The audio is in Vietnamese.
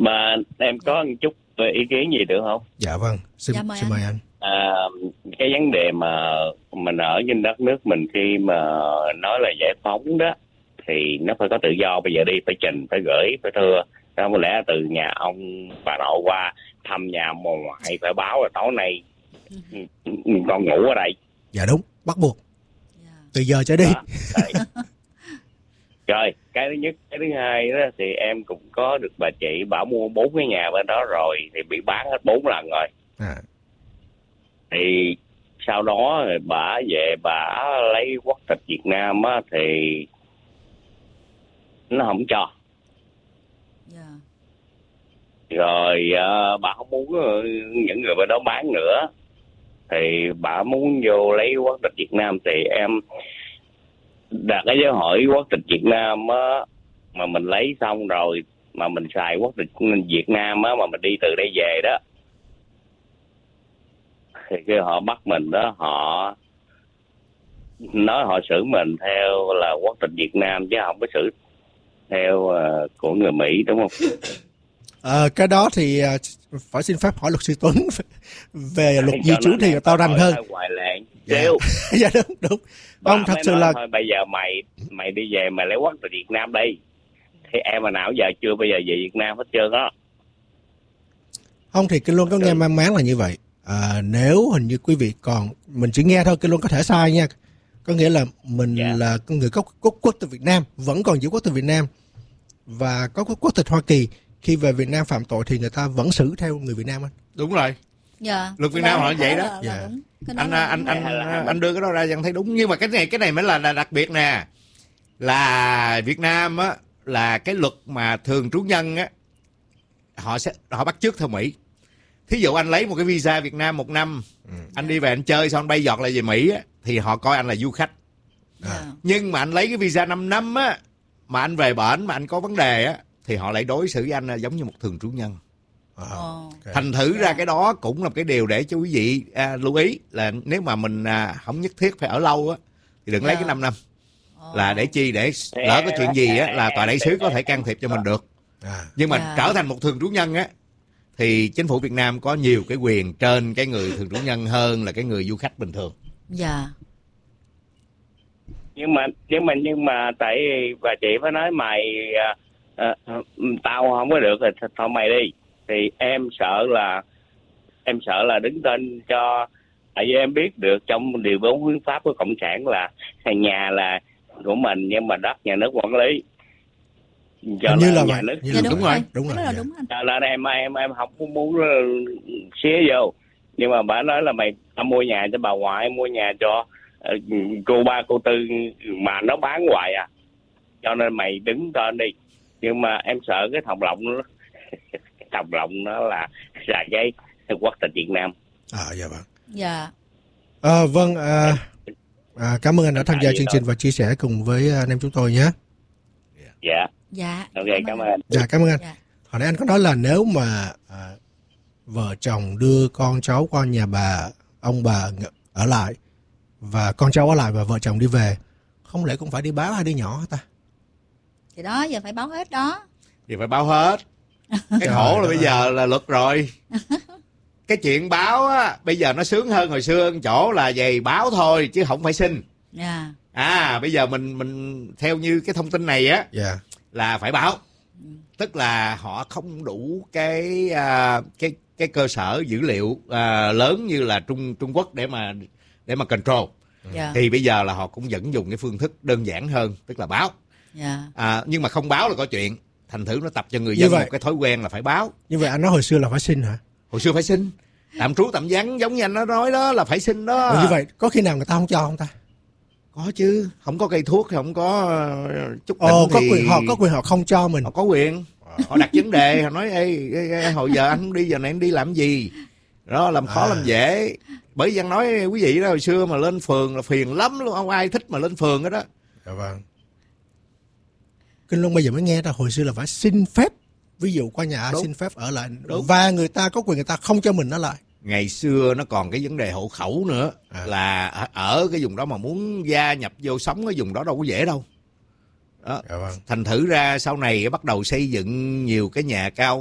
Mà em có một chút ý kiến gì được không? Dạ vâng, xin mời anh. Cái vấn đề mà mình ở trên đất nước mình khi mà nói là giải phóng đó thì nó phải có tự do. Bây giờ đi phải trình, phải gửi, phải thưa. Không lẽ từ nhà ông bà nội qua thăm nhà ông ngoại phải báo là tối nay con ngủ ở đây. Dạ đúng, bắt buộc. Từ giờ trở đi. Rồi, cái thứ nhất. Cái thứ hai đó thì em cũng có được bà chị bảo mua 4 cái nhà bên đó rồi thì bị bán hết 4 lần rồi. Thì sau đó bà về bà lấy quốc tịch Việt Nam á thì nó không cho. Rồi bà không muốn những người bên đó bán nữa thì bà muốn vô lấy quốc tịch Việt Nam thì em đặt cái dấu hỏi quốc tịch Việt Nam á, mà mình lấy xong rồi mà mình xài quốc tịch Việt Nam á, mà mình đi từ đây về đó thì khi họ bắt mình đó, họ nói họ xử mình theo là quốc tịch Việt Nam chứ không có xử theo của người Mỹ, đúng không? Cái đó thì phải xin phép hỏi luật sư Tuấn về luật di trú thì tao rành hơn. Dạ đúng. Ông thật sự là thôi, bây giờ mày đi về mày lấy quốc tịch Việt Nam đi. Thì em mà nào giờ chưa bây giờ về Việt Nam hết trơn á. Không thì Kinh Luân có nghe mang máng là như vậy. Nếu hình như quý vị còn mình chỉ nghe thôi, Kinh Luân có thể sai nha. Có nghĩa là mình là con người có quốc tịch Việt Nam, vẫn còn giữ quốc tịch Việt Nam và có quốc tịch Hoa Kỳ. Khi về Việt Nam phạm tội thì người ta vẫn xử theo người Việt Nam anh. Đúng rồi. Luật Việt Nam họ vậy đó. Anh đưa cái đó ra anh thấy đúng, nhưng mà cái này mới là đặc biệt nè. Là Việt Nam á là cái luật mà thường trú nhân á họ bắt chước theo Mỹ. Thí dụ anh lấy một cái visa Việt Nam 1 năm, anh đi về anh chơi xong anh bay giọt lại về Mỹ á thì họ coi anh là du khách. Nhưng mà anh lấy cái visa 5 năm á mà anh về bển mà anh có vấn đề á thì họ lại đối xử với anh giống như một thường trú nhân. Thành thử ra cái đó cũng là cái điều để cho quý vị lưu ý là nếu mà mình không nhất thiết phải ở lâu á thì đừng lấy cái 5 năm. Là để chi, để lỡ có chuyện gì á là tòa đại sứ có thể can thiệp cho mình được. Nhưng mà trở thành một thường trú nhân á thì chính phủ Việt Nam có nhiều cái quyền trên cái người thường trú nhân hơn là cái người du khách bình thường. Nhưng mà tại bà chị phải nói mày tao không có được thì thôi mày đi. Thì em sợ là đứng tên cho, tại vì em biết được trong điều 4 hiến pháp của cộng sản là nhà là của mình nhưng mà đất nhà nước quản lý. Cho như là nhà nước đúng rồi. Cho nên em không muốn xía vô. Nhưng mà bà nói là tao mua nhà cho bà ngoại, mua nhà cho cô ba cô tư mà nó bán hoài à, cho nên mày đứng tên đi. Nhưng mà em sợ cái thòng lọng nó là cái quốc tịch Việt Nam. Dạ vâng. Vâng, cảm ơn anh đã tham gia chương trình và chia sẻ cùng với anh em chúng tôi nhé. Ok, cảm ơn anh. Cảm ơn anh. Hồi nãy anh có nói là nếu mà vợ chồng đưa con cháu qua nhà ông bà ở lại và con cháu ở lại và vợ chồng đi về, không lẽ cũng phải đi báo hai đứa nhỏ hả ta? Thì đó, giờ phải báo hết đó. Thì phải báo hết. Cái khổ là bây giờ là luật rồi. Cái chuyện báo á bây giờ nó sướng hơn hồi xưa chỗ là về báo thôi chứ không phải xin. Bây giờ mình theo như cái thông tin này á là phải báo. Tức là họ không đủ cái cơ sở dữ liệu lớn như là Trung Quốc để mà control. Thì bây giờ là họ cũng vẫn dùng cái phương thức đơn giản hơn, tức là báo. Nhưng mà không báo là có chuyện. Thành thử nó tập cho người dân một cái thói quen là phải báo. Như vậy anh nói hồi xưa là phải xin hả? Hồi xưa phải xin. Tạm trú tạm vắng giống như anh nó nói đó là phải xin đó. Như vậy có khi nào người ta không cho không ta? Có chứ, không có cây thuốc, không có chút định thì họ có quyền họ không cho mình. Họ có quyền. Họ đặt vấn đề, họ nói ê, hồi giờ anh không đi, giờ này anh đi làm gì? Đó, làm khó làm dễ. Bởi vì anh nói quý vị đó, hồi xưa mà lên phường là phiền lắm luôn, không ai thích mà lên phường đó. Dạ vâng. Kinh Luân bây giờ mới nghe ra hồi xưa là phải xin phép. Ví dụ qua nhà xin phép ở lại. Và người ta có quyền người ta không cho mình ở lại. Ngày xưa nó còn cái vấn đề hộ khẩu nữa. Là ở cái vùng đó mà muốn gia nhập vô sống cái vùng đó đâu có dễ đâu. Đó. Thành thử ra sau này bắt đầu xây dựng nhiều cái nhà cao